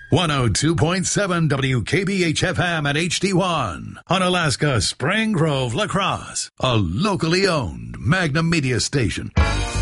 102.7 WKBH-FM at HD1 on Alaska Spring Grove, La Crosse, a locally owned Magnum Media station.